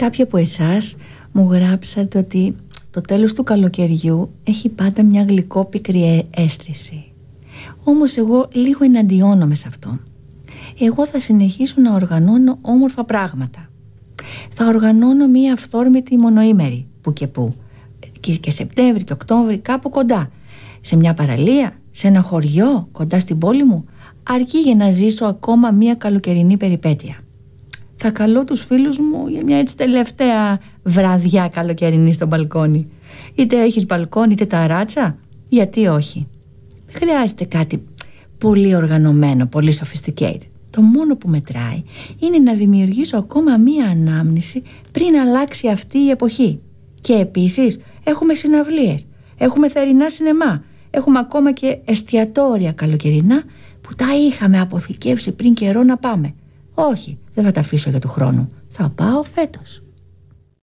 Κάποιοι από εσάς μου γράψατε ότι το τέλος του καλοκαιριού έχει πάντα μια γλυκόπικρη αίσθηση. Όμως εγώ λίγο εναντιώνομαι σε αυτό. Εγώ θα συνεχίσω να οργανώνω όμορφα πράγματα. Θα οργανώνω μια αυθόρμητη μονοήμερη που και που, και Σεπτέμβρη και Οκτώβρη, κάπου κοντά, σε μια παραλία, σε ένα χωριό κοντά στην πόλη μου, αρκεί για να ζήσω ακόμα μια καλοκαιρινή περιπέτεια. Θα καλώ τους φίλους μου για μια έτσι τελευταία βραδιά καλοκαιρινή στο μπαλκόνι. Είτε έχεις μπαλκόνι είτε ταράτσα, γιατί όχι. Χρειάζεται κάτι πολύ οργανωμένο, πολύ sophisticated. Το μόνο που μετράει είναι να δημιουργήσω ακόμα μία ανάμνηση πριν αλλάξει αυτή η εποχή. Και επίσης έχουμε συναυλίες, έχουμε θερινά σινεμά, έχουμε ακόμα και εστιατόρια καλοκαιρινά που τα είχαμε αποθηκεύσει πριν καιρό να πάμε. Όχι, δεν θα τα αφήσω για του χρόνου. Θα πάω φέτος.